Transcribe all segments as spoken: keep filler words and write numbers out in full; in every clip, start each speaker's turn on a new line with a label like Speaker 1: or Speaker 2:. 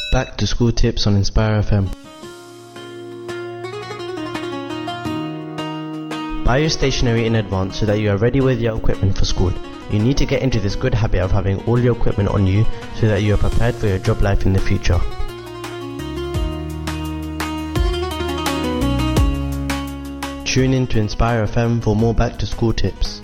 Speaker 1: Back to school tips on Inspire F M. Buy your stationery in advance so that you are ready with your equipment for school. You need to get into this good habit of having all your equipment on you so that you are prepared for your job life in the future. Tune in to Inspire F M for more back to school tips.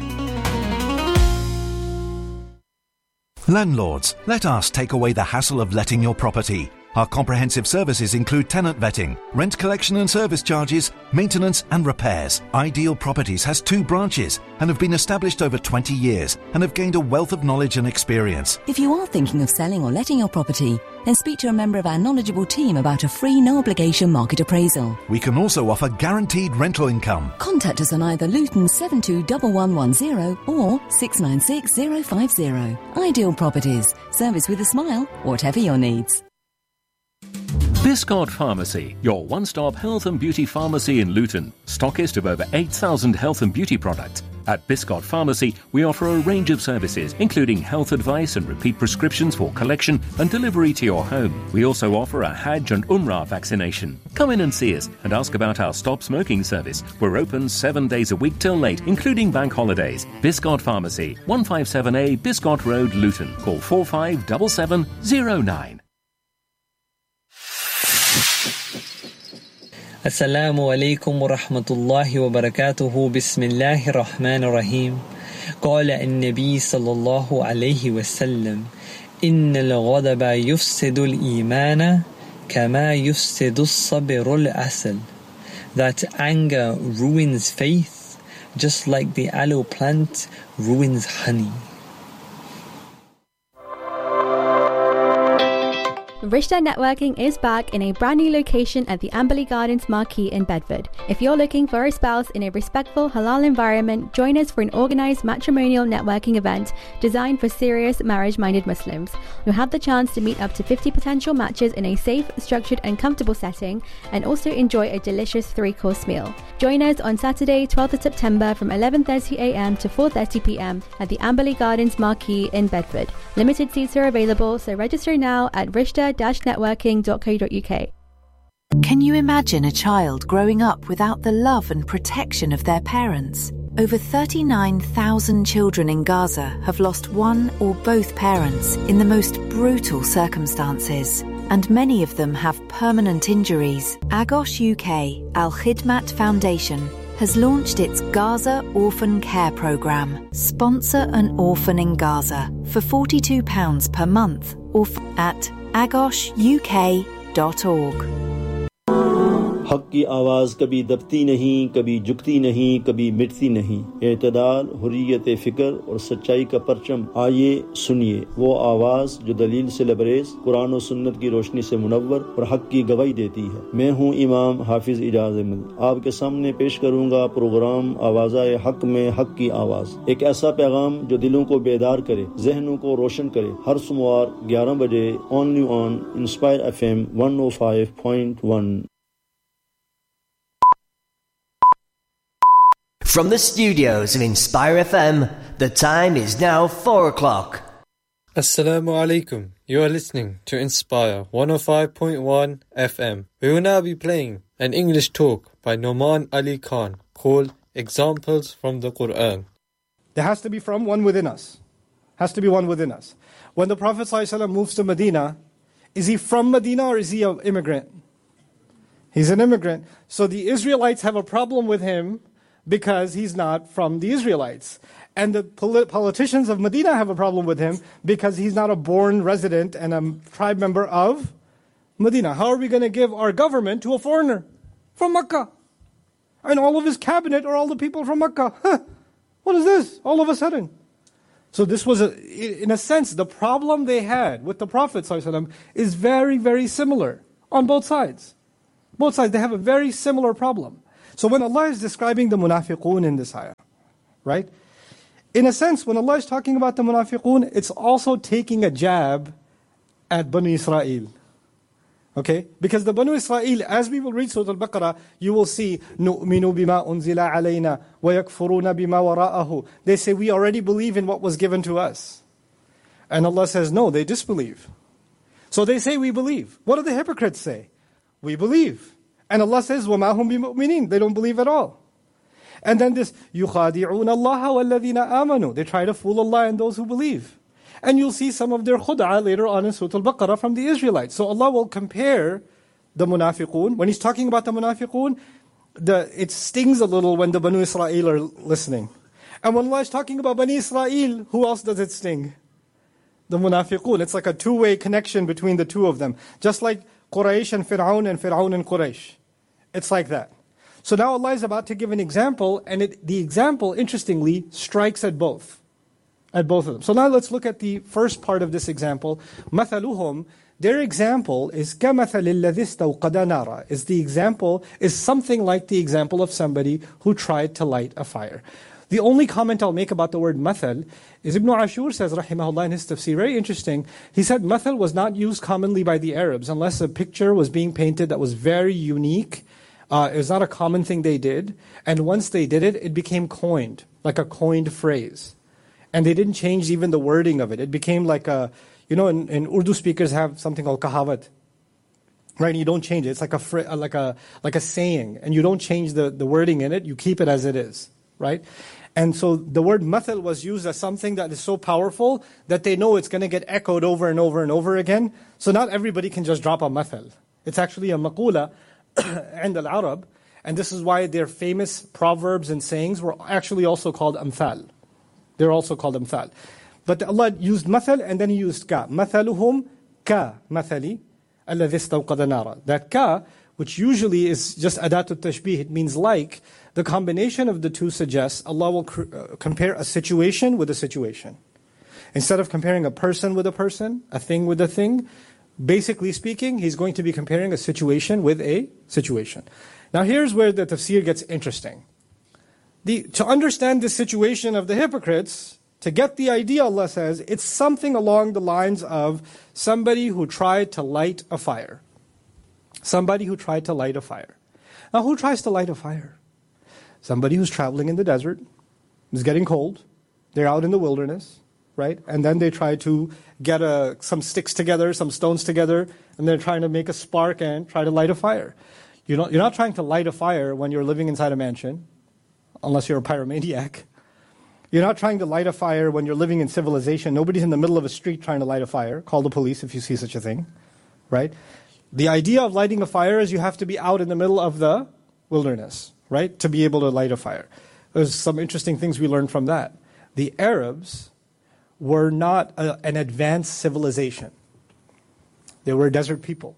Speaker 2: Landlords, let us take away the hassle of letting your property. Our comprehensive services include tenant vetting, rent collection and service charges, maintenance and repairs. Ideal Properties has two branches and have been established over twenty years and have gained a wealth of knowledge and experience.
Speaker 3: If you are thinking of selling or letting your property, then speak to a member of our knowledgeable team about a free no-obligation market appraisal.
Speaker 2: We can also offer guaranteed rental income.
Speaker 3: Contact us on either Luton seven two one one one zero or six nine six zero five zero. Ideal Properties. Service with a smile, whatever your needs.
Speaker 4: Biscott Pharmacy, your one-stop health and beauty pharmacy in Luton. Stockist of over eight thousand health and beauty products. At Biscott Pharmacy, we offer a range of services, including health advice and repeat prescriptions for collection and delivery to your home. We also offer a Hajj and Umrah vaccination. Come in and see us and ask about our Stop Smoking service. We're open seven days a week till late, including bank holidays. Biscott Pharmacy, one fifty-seven A Biscott Road, Luton. Call four five seven seven zero nine.
Speaker 5: السلام عليكم ورحمة الله وبركاته بسم الله الرحمن الرحيم قال النبي صلى الله عليه وسلم إن الغضب يفسد الإيمان كما يفسد الصبر العسل. That anger ruins faith just like the aloe plant ruins honey.
Speaker 6: Rishta Networking is back in a brand new location at the Amberley Gardens Marquee in Bedford. If you're looking for a spouse in a respectful halal environment, join us for an organised matrimonial networking event designed for serious marriage-minded Muslims. You'll have the chance to meet up to fifty potential matches in a safe, structured and comfortable setting, and also enjoy a delicious three-course meal. Join us on Saturday, twelfth of September from eleven thirty a m to four thirty p m at the Amberley Gardens Marquee in Bedford. Limited seats are available, so register now at rishta dash networking dot co dot u k.
Speaker 7: Can you imagine a child growing up without the love and protection of their parents? Over thirty-nine thousand children in Gaza have lost one or both parents in the most brutal circumstances, and many of them have permanent injuries. Agos U K Al Khidmat Foundation has launched its Gaza Orphan Care Programme. Sponsor an orphan in Gaza for forty-two pounds per month or f- at agos u k dot org.
Speaker 8: हक की आवाज़ कभी दबती नहीं, कभी झुकती नहीं, कभी मिटती नहीं। एतदाल, हुर्रियत फ़िक्र और सच्चाई का परचम। आइए सुनिए वो आवाज़ जो दलील से लबरेज, कुरान और सुन्नत की रोशनी से मुनव्वर और हक की गवाही देती है। मैं हूँ इमाम हाफिज इजाज़ अहमद। आपके सामने पेश करूँगा प्रोग्राम आवाज़ाए हक में हक की आवाज़। एक ऐसा पैगाम जो दिलों को बेदार करे, ज़हनों को रोशन करे। हर सोमवार ग्यारह बजे only on inspire FM one oh five point one.
Speaker 9: From the studios of Inspire F M, the time is now four o'clock.
Speaker 10: Assalamu alaikum. You are listening to Inspire one oh five point one F M. We will now be playing an English talk by Noman Ali Khan called Examples from the Quran.
Speaker 11: There has to be from one within us. Has to be one within us. When the Prophet ﷺ moves to Medina, is he from Medina or is he an immigrant? He's an immigrant. So the Israelites have a problem with him because he's not from the Israelites. And the polit- politicians of Medina have a problem with him because he's not a born resident and a tribe member of Medina. How are we going to give our government to a foreigner from Mecca? And all of his cabinet are all the people from Mecca. Huh. What is this? All of a sudden. So this was, a, in a sense, the problem they had with the Prophet ﷺ is very, very similar on both sides. Both sides, they have a very similar problem. So when Allah is describing the munafiqun in this ayah, right? In a sense, when Allah is talking about the munafiqun, it's also taking a jab at Banu Israel. Okay? Because the Banu Israel, as we will read Surah Al-Baqarah, you will see, نُؤْمِنُ بِمَا أُنزِلَ عَلَيْنَا وَيَكْفُرُونَ بِمَا وَرَاءَهُ. They say, we already believe in what was given to us. And Allah says, no, they disbelieve. So they say we believe. What do the hypocrites say? We believe. And Allah says, وَمَا هُمْ بِمُؤْمِنِينَ. They don't believe at all. And then this, يُخَادِعُونَ اللَّهَ وَالَّذِينَ آمَنُوا. They try to fool Allah and those who believe. And you'll see some of their khud'a later on in Surah Al-Baqarah from the Israelites. So Allah will compare the munafiqun. When He's talking about the munafiqun, the, it stings a little when the Banu Israel are listening. And when Allah is talking about Bani Israel, who else does it sting? The munafiqun. It's like a two-way connection between the two of them. Just like Quraysh and Fir'aun and Fir'aun and Quraysh. It's like that. So now Allah is about to give an example, and it, the example, interestingly, strikes at both. At both of them. So now let's look at the first part of this example. مَثَلُهُمْ. Their example is كَمَثَلِ الَّذِي اسْتَوْقَدَ نَارًا. Is the example, is something like the example of somebody who tried to light a fire. The only comment I'll make about the word mathal is Ibn Ashur says, rahimahullah, in his tafsir, very interesting. He said mathal was not used commonly by the Arabs unless a picture was being painted that was very unique. Uh, it was not a common thing they did. And once they did it, it became coined, like a coined phrase. And they didn't change even the wording of it. It became like a, you know, in, in Urdu speakers have something called kahawat. Right, and you don't change it. It's like a fr- like a like a saying, and you don't change the, the wording in it. You keep it as it is, right? And so the word mathal was used as something that is so powerful that they know it's going to get echoed over and over and over again. So not everybody can just drop a mathal. It's actually a maqula and al-Arab, and this is why their famous proverbs and sayings were actually also called amthal. They're also called amthal. But Allah used mathal and then He used ka. Mathaluhum ka mathali. That ka, which usually is just adatul tashbih, it means like, the combination of the two suggests Allah will cr- uh, compare a situation with a situation. Instead of comparing a person with a person, a thing with a thing, basically speaking, He's going to be comparing a situation with a situation. Now here's where the tafsir gets interesting. The, to understand the situation of the hypocrites, to get the idea, Allah says, it's something along the lines of somebody who tried to light a fire. Somebody who tried to light a fire. Now, who tries to light a fire? Somebody who's traveling in the desert, it's getting cold, they're out in the wilderness, right? And then they try to get a, some sticks together, some stones together, and they're trying to make a spark and try to light a fire. You're not, you're not trying to light a fire when you're living inside a mansion, unless you're a pyromaniac. You're not trying to light a fire when you're living in civilization. Nobody's in the middle of a street trying to light a fire. Call the police if you see such a thing, right? The idea of lighting a fire is you have to be out in the middle of the wilderness, right, to be able to light a fire. There's some interesting things we learned from that. The Arabs were not a, an advanced civilization. They were a desert people.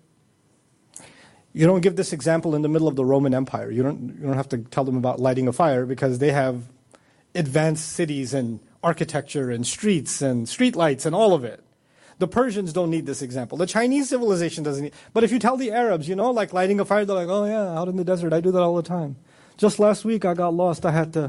Speaker 11: You don't give this example in the middle of the Roman Empire. You don't, you don't have to tell them about lighting a fire because they have advanced cities and architecture and streets and street lights and all of it. The Persians don't need this example. The Chinese civilization doesn't need. But if you tell the Arabs, you know, like lighting a fire, they're like, oh yeah, out in the desert, I do that all the time. Just last week I got lost, I had to.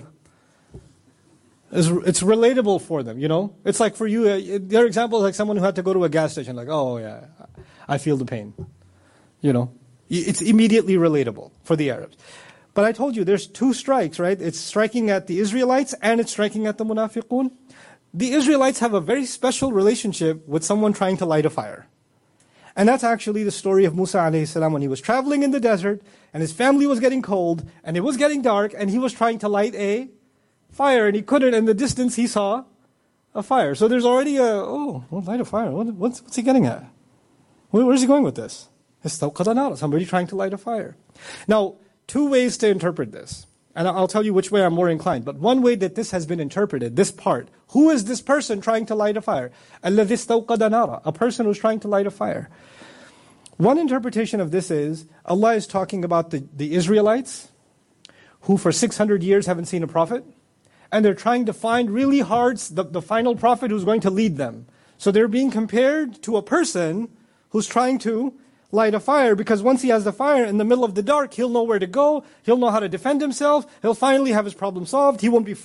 Speaker 11: It's, it's relatable for them, you know. It's like for you, uh, their example is like someone who had to go to a gas station, like, oh yeah, I feel the pain. You know, it's immediately relatable for the Arabs. But I told you, there's two strikes, right? It's striking at the Israelites and it's striking at the munafiqun. The Israelites have a very special relationship with someone trying to light a fire. And that's actually the story of Musa alayhi salam when he was traveling in the desert and his family was getting cold and it was getting dark and he was trying to light a fire and he couldn't. In the distance he saw a fire. So there's already a, oh, well, light a fire. What, what's, what's he getting at? Where, where's he going with this? Somebody trying to light a fire. Now, two ways to interpret this. And I'll tell you which way I'm more inclined. But one way that this has been interpreted, this part, who is this person trying to light a fire? الَّذِي اسْتَوْقَدَ نَارًا, a person who's trying to light a fire. One interpretation of this is, Allah is talking about the, the Israelites, who for six hundred years haven't seen a prophet, and they're trying to find really hard the, the final prophet who's going to lead them. So they're being compared to a person who's trying to light a fire, because once he has the fire in the middle of the dark, he'll know where to go, he'll know how to defend himself, he'll finally have his problem solved, he won't be